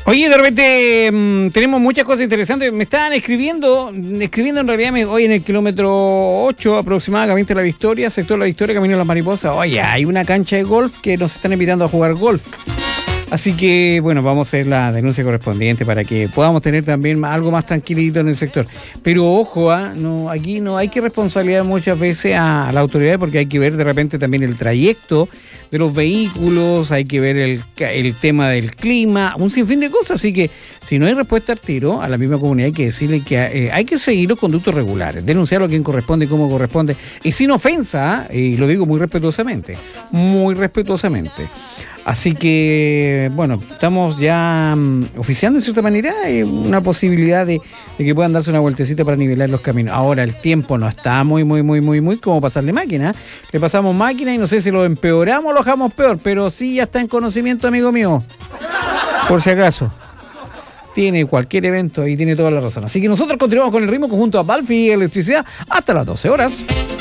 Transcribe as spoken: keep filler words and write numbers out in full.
Oye, de repente mmm, tenemos muchas cosas interesantes. Me estaban escribiendo, escribiendo en realidad me, hoy en el kilómetro ocho aproximadamente La Victoria, sector La Victoria, camino a las Mariposas. Oye, hay una cancha de golf que nos están invitando a jugar golf. Así que, bueno, vamos a hacer la denuncia correspondiente para que podamos tener también algo más tranquilito en el sector. Pero ojo, ¿eh? no, aquí no hay que responsabilizar muchas veces a, a la autoridad porque hay que ver de repente también el trayecto de los vehículos, hay que ver el, el tema del clima, un sinfín de cosas. Así que si no hay respuesta al tiro, a la misma comunidad hay que decirle que eh, hay que seguir los conductos regulares, denunciarlo a quien corresponde y cómo corresponde, y sin ofensa, ¿eh? Y lo digo muy respetuosamente, muy respetuosamente. Así que, bueno, estamos ya um, oficiando de cierta manera eh, una posibilidad de, de que puedan darse una vueltecita para nivelar los caminos. Ahora el tiempo no está muy, muy, muy, muy, muy como pasarle máquina. Le pasamos máquina y no sé si lo empeoramos o lo dejamos peor, pero sí ya está en conocimiento, amigo mío. Por si acaso. Tiene cualquier evento y tiene toda la razón. Así que nosotros continuamos con el ritmo conjunto a Balfi y Electricidad hasta las doce horas.